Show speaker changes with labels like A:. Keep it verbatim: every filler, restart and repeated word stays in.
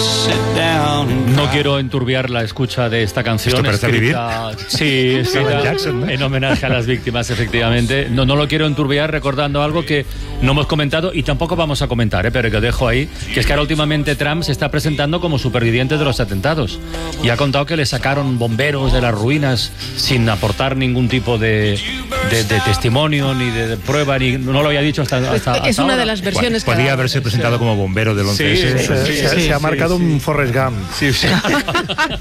A: No quiero enturbiar la escucha de esta canción.
B: ¿Esto parece
A: escrita,
B: Vivir?
A: Sí, escrita
B: Jackson, ¿no?
A: en homenaje a las víctimas, efectivamente. No, no lo quiero enturbiar recordando algo que no hemos comentado y tampoco vamos a comentar, ¿eh? Pero que dejo ahí, que es que ahora últimamente Trump se está presentando como superviviente de los atentados y ha contado que le sacaron bomberos de las ruinas sin aportar ningún tipo de, de, de testimonio ni de, de prueba, ni no lo había dicho hasta, hasta, hasta
C: Es una
A: ahora.
C: de las versiones.
B: Podría
C: que
B: haberse presentado como bombero del once ese.
A: Sí, sí,
B: se,
A: sí,
B: se
A: sí,
B: ha
A: sí,
B: marcado
A: sí.
B: un Forrest Gump.
A: Sí, sí.